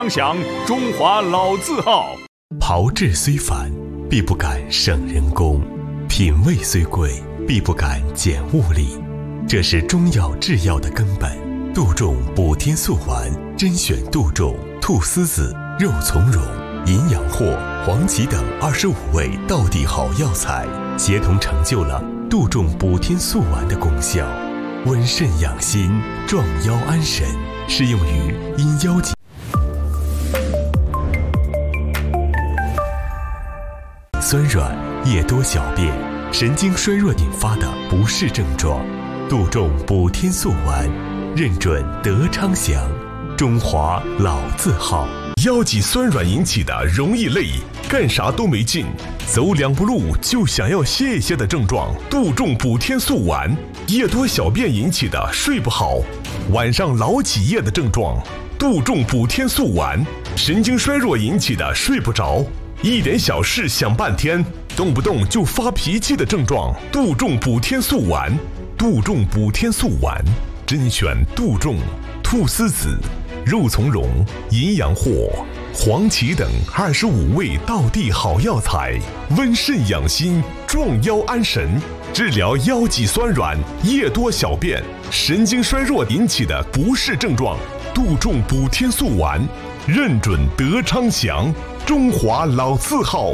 享中华老字号。 炮制虽繁，必不敢省人工；品味虽贵，必不敢减物力。这是中药制药的根本。杜仲补天素丸甄选杜仲、菟丝子、肉苁蓉、银阳藿、黄芪等25味道地好药材，协同成就了杜仲补天素丸的功效，温肾养心，壮腰安神，适用于因腰脊酸软、夜多小便、神经衰弱引发的不适症状。杜仲补天素丸，认准德昌祥，中华老字号。 腰脊酸软引起的容易累，干啥都没劲，走2步路就想要歇一歇的症状，杜仲补天素丸；夜多小便引起的睡不好，晚上老起夜的症状，杜仲补天素丸；神经衰弱引起的睡不着，一点小事想半天，动不动就发脾气的症状，杜仲补天素丸。杜仲补天素丸甄选杜仲、菟丝子、肉苁蓉、银阳藿、黄芪等25味道地好药材，温肾养心，壮腰安神，治疗腰脊酸软、夜多小便、神经衰弱引起的不适症状。杜仲补天素丸，认准德昌祥，中华老字号。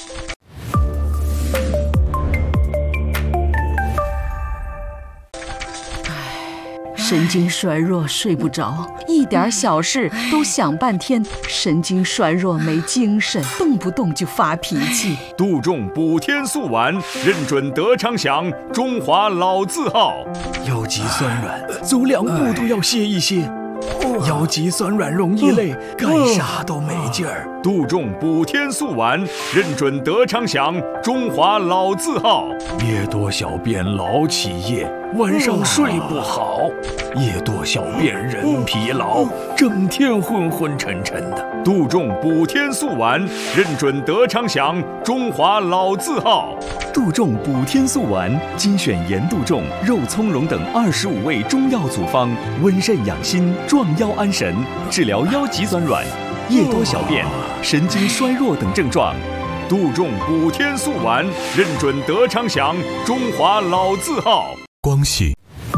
神经衰弱睡不着，一点小事都想半天，神经衰弱没精神，动不动就发脾气。 杜仲补天素丸，认准德昌祥，中华老字号。 腰脊酸软，走2步都要歇一歇。腰脊酸软容易累，干啥都没劲儿。 杜仲补天素丸，认准德昌祥，中华老字号。 夜多小便老起夜，晚上睡不好，夜多小便人疲劳，整天昏昏沉沉的。 杜仲补天素丸，认准德昌祥，中华老字号。 杜仲补天素丸精选盐杜仲、肉苁蓉等25味中药组方，温肾养心，壮腰安神，治疗腰脊酸软、夜多小便、神经衰弱等症状。 杜仲补天素丸，认准德昌祥，中华老字号。 光绪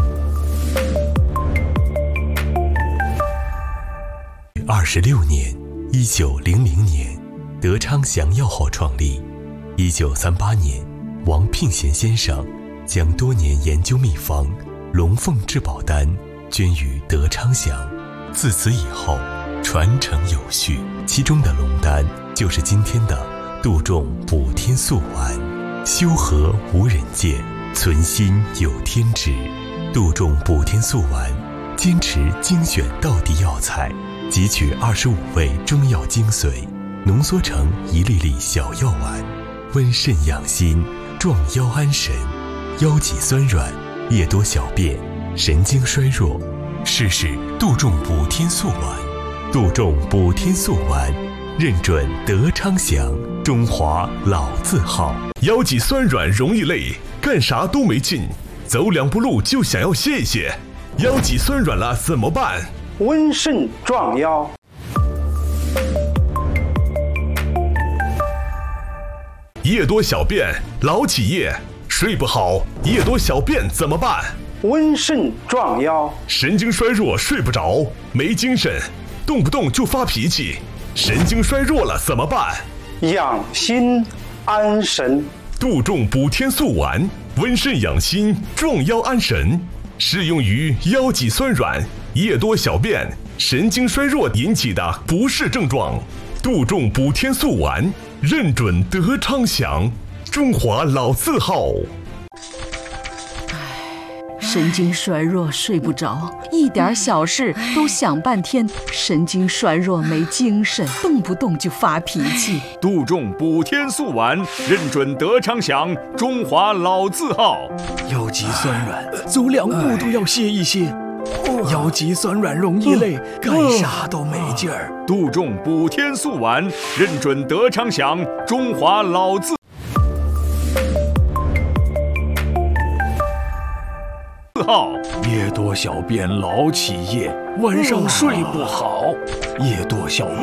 26年，1900年，德昌祥药号创立。1938年，王聘贤先生将多年研究秘方龙凤至宝丹捐于德昌祥，自此以后传承有序，其中的龙丹就是今天的杜仲补天素丸。修和无人见，存心有天知。杜仲补天素丸坚持精选道地药材，汲取25味中药精髓，浓缩成一粒粒小药丸，温肾养心，壮腰安神，腰脊酸软、夜多小便、神经衰弱，试试杜仲补天素丸。杜仲补天素丸，认准德昌祥，中华老字号。 腰脊酸软容易累，干啥都没劲，走2步路就想要歇一歇。腰脊酸软了怎么办？ 温肾壮腰。 夜多小便老起夜，睡不好，夜多小便怎么办？ 温肾壮腰。 神经衰弱睡不着，没精神，动不动就发脾气，神经衰弱了怎么办？ 养心安神。 杜仲补天素丸，温肾养心，壮腰安神，适用于腰脊酸软、夜多小便、神经衰弱引起的不适症状。杜仲补天素丸，认准德昌祥，中华老字号。 神经衰弱睡不着，一点小事都想半天，神经衰弱没精神，动不动就发脾气。 杜仲补天素丸，认准德昌祥，中华老字号。 腰脊酸软，走2步都要歇一歇。腰脊酸软容易累，干啥都没劲儿。 杜仲补天素丸，认准德昌祥，中华老字号。 夜多小便老起夜，晚上睡不好。夜多小